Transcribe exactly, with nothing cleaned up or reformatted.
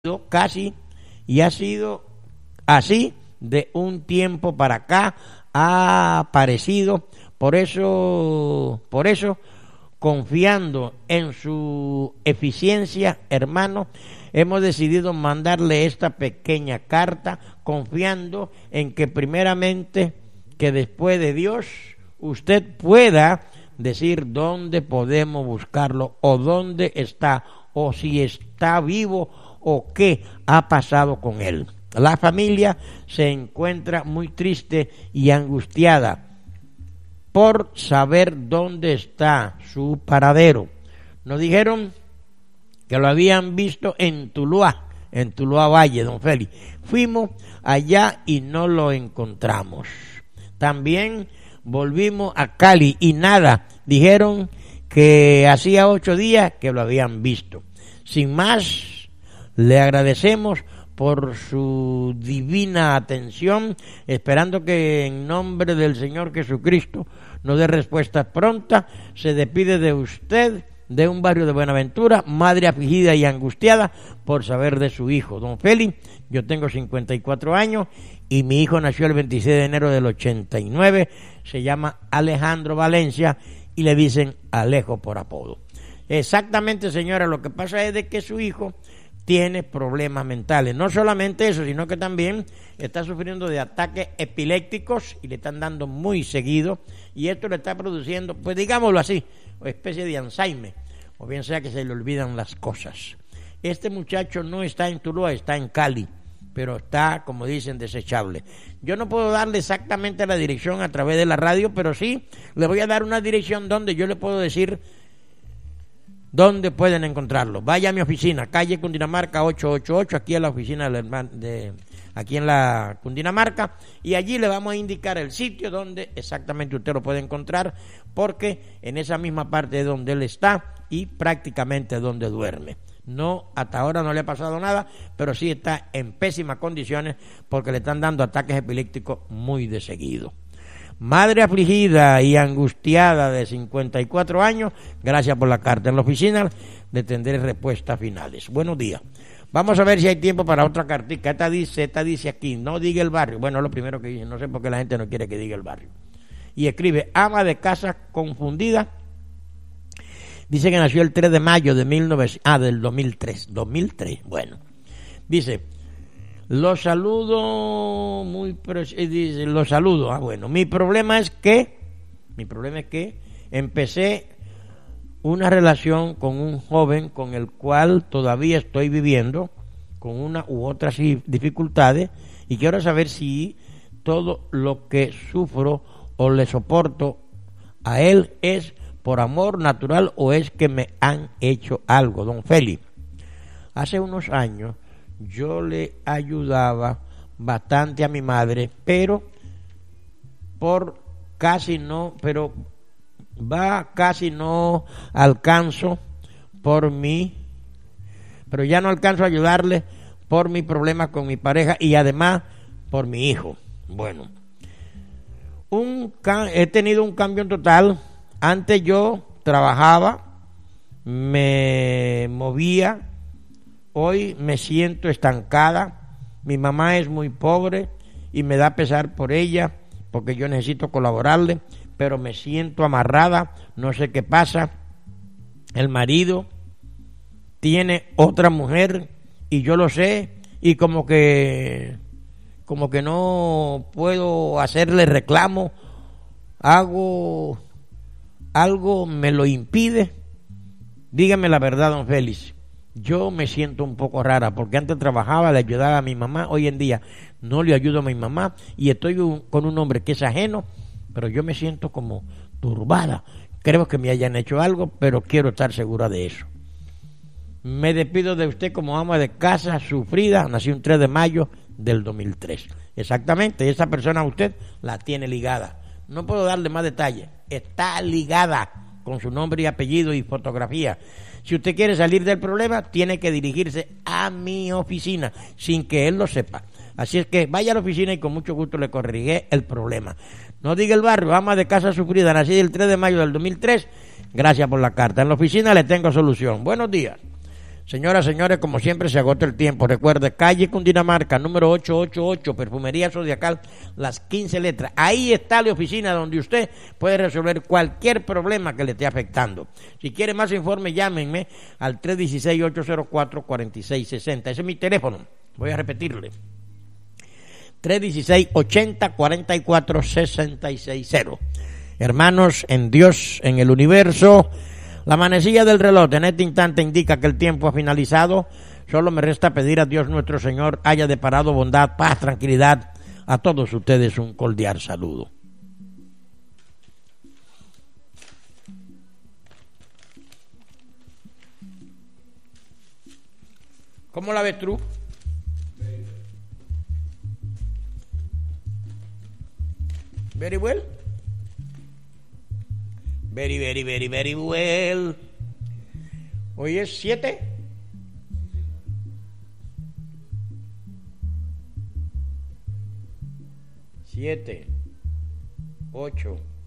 casi y ha sido así de un tiempo para acá, ha aparecido. Por eso, por eso, confiando en su eficiencia, hermano, hemos decidido mandarle esta pequeña carta, confiando en que primeramente, que después de Dios, usted pueda decir dónde podemos buscarlo, o dónde está, o si está vivo, o qué ha pasado con él. La familia se encuentra muy triste y angustiada por saber dónde está su paradero. Nos dijeron que lo habían visto en Tuluá, en Tuluá Valle, don Félix. Fuimos allá y no lo encontramos. También volvimos a Cali y nada, dijeron que hacía ocho días que lo habían visto. Sin más, le agradecemos por su divina atención, esperando que en nombre del Señor Jesucristo nos dé respuestas prontas. Se despide de usted, de un barrio de Buenaventura, madre afligida y angustiada por saber de su hijo. Don Félix, yo tengo cincuenta y cuatro años y mi hijo nació el veintiséis de enero del ochenta y nueve, se llama Alejandro Valencia y le dicen Alejo por apodo. Exactamente, señora, lo que pasa es de que su hijo tiene problemas mentales. No solamente eso, sino que también está sufriendo de ataques epilépticos y le están dando muy seguido, y esto le está produciendo, pues digámoslo así, una especie de Alzheimer, o bien sea que se le olvidan las cosas. Este muchacho no está en Tuluá, está en Cali, pero está, como dicen, desechable. Yo no puedo darle exactamente la dirección a través de la radio, pero sí le voy a dar una dirección donde yo le puedo decir ¿dónde pueden encontrarlo? Vaya a mi oficina, calle Cundinamarca ochocientos ochenta y ocho, aquí en la oficina de, de aquí en la Cundinamarca, y allí le vamos a indicar el sitio donde exactamente usted lo puede encontrar, porque en esa misma parte es donde él está y prácticamente donde duerme. No, hasta ahora no le ha pasado nada, pero sí está en pésimas condiciones porque le están dando ataques epilépticos muy de seguido. Madre afligida y angustiada de cincuenta y cuatro años, gracias por la carta. En la oficina le tendré respuestas finales. Buenos días. Vamos a ver si hay tiempo para otra cartica. Esta dice, esta dice aquí, no diga el barrio. Bueno, es lo primero que dice, no sé por qué la gente no quiere que diga el barrio. Y escribe, ama de casa confundida. Dice que nació el tres de mayo de mil novecientos, ah, del dos mil tres. dos mil tres, bueno. Dice, los saludo muy dice, los saludo. Ah, bueno, mi problema es que mi problema es que empecé una relación con un joven con el cual todavía estoy viviendo con una u otras dificultades, y quiero saber si todo lo que sufro o le soporto a él es por amor natural o es que me han hecho algo. Don Félix, hace unos años yo le ayudaba bastante a mi madre, pero por casi no, pero va casi no alcanzo por mí, pero ya no alcanzo a ayudarle por mi problema con mi pareja y además por mi hijo. Bueno, un he tenido un cambio total. Antes yo trabajaba, me movía. Hoy me siento estancada, mi mamá es muy pobre y me da pesar por ella porque yo necesito colaborarle, pero me siento amarrada, no sé qué pasa. El marido tiene otra mujer y yo lo sé, y como que como que no puedo hacerle reclamo, hago algo me lo impide. Dígame la verdad, don Félix. Yo me siento un poco rara porque antes trabajaba, le ayudaba a mi mamá, hoy en día no le ayudo a mi mamá y estoy un, con un hombre que es ajeno, pero yo me siento como turbada. Creo que me hayan hecho algo, pero quiero estar segura de eso. Me despido de usted como ama de casa sufrida. Nací un tres de mayo del dos mil tres. Exactamente, esa persona usted la tiene ligada. No puedo darle más detalles. Está ligada con su nombre y apellido y fotografía. Si usted quiere salir del problema, tiene que dirigirse a mi oficina sin que él lo sepa. Así es que vaya a la oficina y con mucho gusto le corregiré el problema. No diga el barrio, ama de casa sufrida, nací el tres de mayo del dos mil tres. Gracias por la carta. En la oficina le tengo solución. Buenos días. Señoras, señores, como siempre se agota el tiempo. Recuerde, calle Cundinamarca, número ochocientos ochenta y ocho, Perfumería Zodiacal, las quince letras. Ahí está la oficina donde usted puede resolver cualquier problema que le esté afectando. Si quiere más informe, llámenme al tres uno seis, ocho cero cuatro, cuatro seis seis cero. Ese es mi teléfono. Voy a repetirle. tres uno seis, ochenta, cuarenta y cuatro, sesenta y seis cero. Hermanos, en Dios, en el universo, la manecilla del reloj en este instante indica que el tiempo ha finalizado. Solo me resta pedir a Dios nuestro Señor haya deparado bondad, paz, tranquilidad. A todos ustedes un cordial saludo. ¿Cómo la ves tú? Very well. Very, very, very, very well. Hoy es siete. Siete. Ocho.